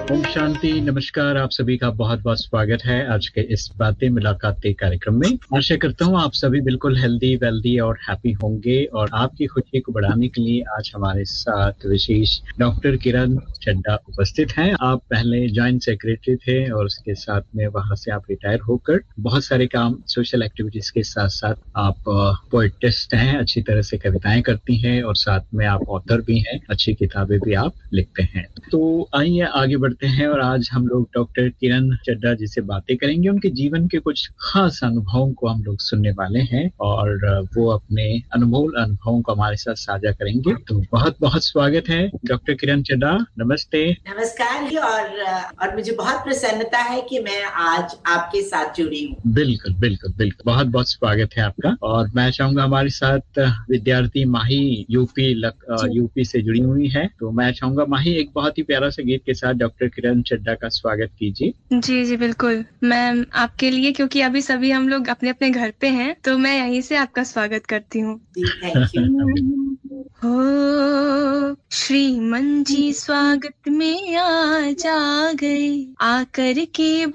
ओम शांति, नमस्कार। आप सभी का बहुत बहुत स्वागत है आज के इस बातें मुलाकातें कार्यक्रम में। आशा करता हूँ आप सभी बिल्कुल हेल्दी वेल्दी और हैप्पी होंगे और आपकी खुशी को बढ़ाने के लिए आज हमारे साथ विशेष डॉक्टर किरण चड्ढा उपस्थित हैं। आप पहले जॉइंट सेक्रेटरी थे और उसके साथ में वहां से आप रिटायर होकर बहुत सारे काम सोशल एक्टिविटीज के साथ साथ आप पोएटिस्ट हैं, अच्छी तरह से कविताएं करती हैं और साथ में आप ऑथर भी हैं, अच्छी किताबें भी आप लिखते हैं। तो आइए आगे बढ़ते हैं और आज हम लोग डॉक्टर किरण चड्ढा जी से बातें करेंगे। उनके जीवन के कुछ खास अनुभवों को हम लोग सुनने वाले हैं और वो अपने अनमोल अनुभवों को हमारे साथ साझा करेंगे। तो बहुत बहुत स्वागत है डॉक्टर किरण चड्ढा। नमस्ते। नमस्कार। और मुझे बहुत प्रसन्नता है कि मैं आज आपके साथ जुड़ी हूँ। बिल्कुल बिल्कुल बिल्कुल, बहुत बहुत स्वागत है आपका। और मैं चाहूंगा हमारे साथ विद्यार्थी माही यूपी से जुड़ी हुई है। तो मैं चाहूंगा माही एक बहुत ही प्यारा सा गीत के साथ डॉक्टर किरण चड्ढा का स्वागत कीजिए। जी जी बिल्कुल, मैं आपके लिए, क्योंकि अभी सभी हम लोग अपने अपने घर पे हैं, तो मैं यहीं से आपका स्वागत करती हूँ। Thank you. हो श्रीमन जी स्वागत में आज आ गए, आकर के